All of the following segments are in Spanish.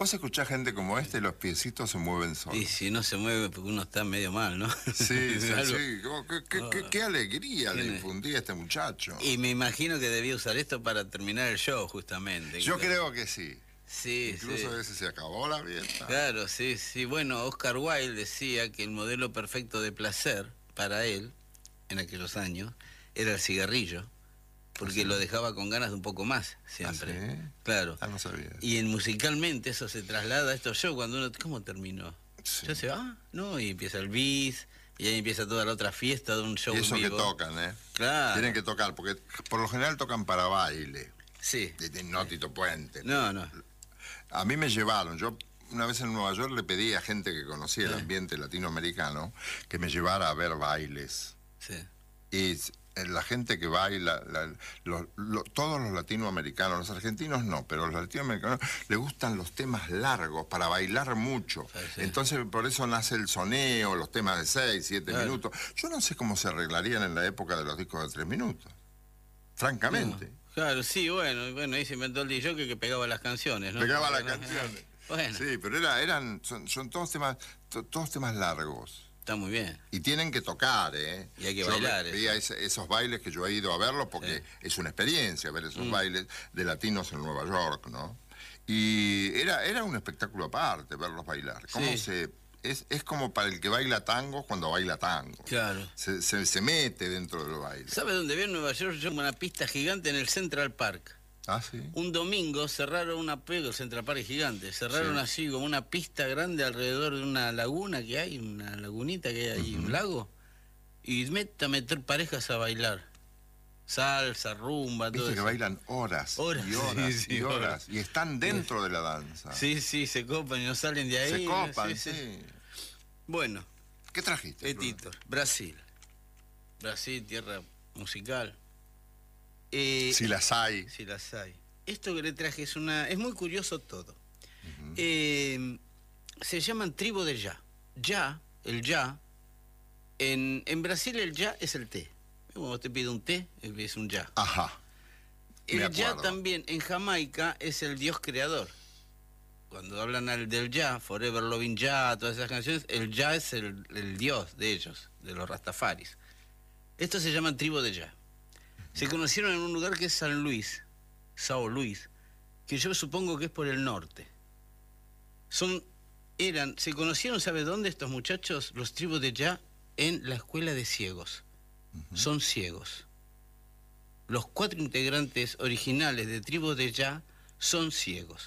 Vos escuchás gente como este y los piecitos se mueven solos. Y si no se mueve porque uno está medio mal, ¿no? Sí, sí, Algo. sí. Qué alegría le infundía a este muchacho. Y me imagino que debía usar esto para terminar el show, justamente. Yo creo que sí. Sí, Incluso a veces se acabó la fiesta. Claro, sí, sí. Bueno, Oscar Wilde decía que el modelo perfecto de placer para él, en aquellos años, era el cigarrillo, porque lo dejaba con ganas de un poco más, siempre. ¿Ah, sí? Claro. Ah, no sabía. Y musicalmente eso se traslada a estos shows cuando uno... ¿Cómo terminó? Sí. Ya se va, ¿no? Y empieza el bis, y ahí empieza toda la otra fiesta de un show Y eso en vivo. que tocan, ¿eh? Claro. Tienen que tocar, porque por lo general tocan para baile. Sí. No Tito Puente. No, no. A mí me llevaron, yo una vez en Nueva York le pedí a gente que conocía el ambiente latinoamericano que me llevara a ver bailes. Sí. Y la gente que baila, todos los latinoamericanos, los argentinos no, pero los latinoamericanos les gustan los temas largos para bailar mucho. Sí. Entonces por eso nace el soneo, los temas de 6, 7 minutos. Yo no sé cómo se arreglarían en la época de los discos de 3 minutos, francamente. No. Claro, sí, bueno, ahí se inventó el DJ que pegaba las canciones, ¿no? Pegaba las canciones. Bueno. Sí, pero son todos temas largos. Está muy bien. Y tienen que tocar, ¿eh? Y hay que bailar. Veía esos bailes que yo he ido a verlos porque es una experiencia ver esos bailes de latinos en Nueva York, ¿no? Y era un espectáculo aparte verlos bailar. Es como para el que baila tango cuando baila tango. Claro. Se mete dentro del baile. ¿Sabe dónde vi en Nueva York? Yo una pista gigante en el Central Park. Ah, sí. Un domingo cerraron el Central Park es gigante, cerraron así como una pista grande alrededor de una laguna que hay, una lagunita que hay ahí, un lago, y a meter parejas a bailar. Salsa, rumba, todo Viste que eso. bailan horas y horas y horas, y están dentro de la danza. Sí, se copan y no salen de ahí. Se copan, sí. Bueno. ¿Qué trajiste? Editor, Brasil. Brasil, tierra musical. Si las hay. Si las hay. Esto que le traje es muy curioso todo. Se llaman tribu de ya. Ya, el ya. En Brasil el ya es el té. Cuando te pide un té, es un ya. Ajá. El ya también en Jamaica es el dios creador. Cuando hablan del ya, Forever Loving Ya, todas esas canciones, el ya es el dios de ellos, de los rastafaris. Estos se llaman tribu de ya. Se conocieron en un lugar que es San Luis, Sao Luis, que yo supongo que es por el norte. Se conocieron, ¿sabe dónde estos muchachos? Los tribus de ya, en la escuela de ciegos. Son ciegos. Los 4 integrantes originales de Tribu de Ya son ciegos.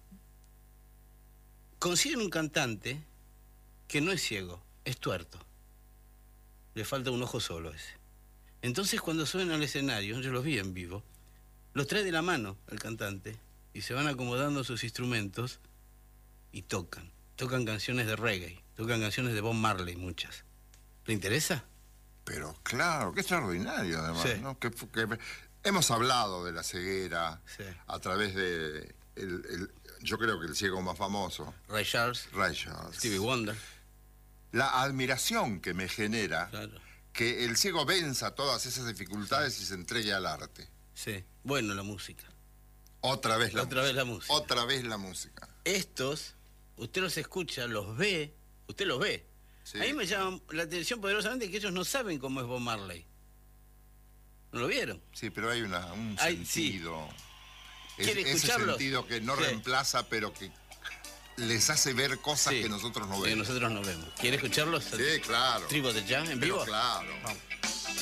Consiguen un cantante que no es ciego, es tuerto. Le falta un ojo solo ese. Entonces cuando suben al escenario, yo los vi en vivo, los trae de la mano el cantante y se van acomodando sus instrumentos y tocan. Tocan canciones de reggae, tocan canciones de Bob Marley, muchas. ¿Le interesa? Pero claro, qué extraordinario además, Sí. ¿no? Que hemos hablado de la ceguera a través de yo creo que el ciego más famoso. Ray Charles. Stevie Wonder. La admiración que me genera que el ciego venza todas esas dificultades y se entregue al arte. Sí, bueno, la música. Otra vez la música. Otra vez la música. Estos, usted los escucha, los ve, usted los ve. Sí. A mí me llama la atención poderosamente que ellos no saben cómo es Bob Marley. ¿No lo vieron? Sí, pero hay un sentido. ¿Quiere escucharlos? Ese sentido que no reemplaza, pero que les hace ver cosas que nosotros no vemos. Que nosotros no vemos. ¿Quiere escucharlos? Sí, claro. ¿Tribu de Ya en vivo? Claro. Vamos.